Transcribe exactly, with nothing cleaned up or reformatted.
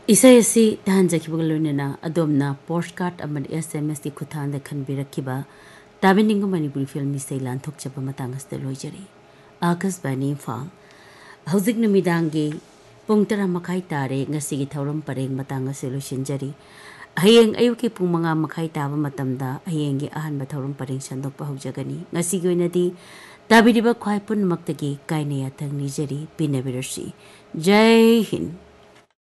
इसाई असी तहंजखिबग लोइनना अदोमना पोस्टकार्ड अमन एसएमएस की खुथांदा खनबिरखिबा ताबिनिंग मणिपुरी फिल्म इसाई लांथोकचबा मतंगस्ते लोइजरी आकाशवाणी इम्फाल हौजिक नुमिदांगी पुंग तरा मखाई तारे ngasiगी थौरम परेंग मतंगसे लोइसिनजरी हयेंग अयुकी पुंग मंगा मखाई ताबा मतमदा हयेंगी अहनबा थौरम परेंग संदोकपा हौजगनी ngasiगी ओइनदी ताबिरिबा ख्वाइ पुनमक्तगी काइने याथंग निजरी पिनबिरसी जय हिंद।